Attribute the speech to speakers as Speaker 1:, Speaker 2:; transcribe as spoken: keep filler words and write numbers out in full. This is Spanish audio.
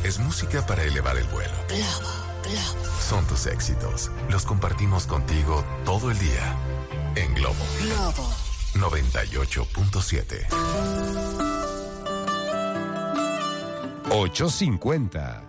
Speaker 1: Es música para elevar el vuelo.
Speaker 2: Globo, Globo.
Speaker 1: Son tus éxitos. Los compartimos contigo todo el día. En Globo.
Speaker 2: Globo.
Speaker 1: noventa y ocho punto siete.
Speaker 3: ocho cincuenta.